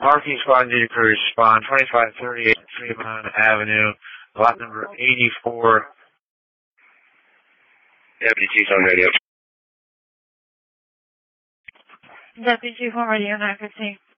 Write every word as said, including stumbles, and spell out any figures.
Parking squad due to respond twenty-five thirty-eight Fremont Avenue, lot number eighty-four. Deputy Chief on radio. Deputy Chief on radio nine fifteen.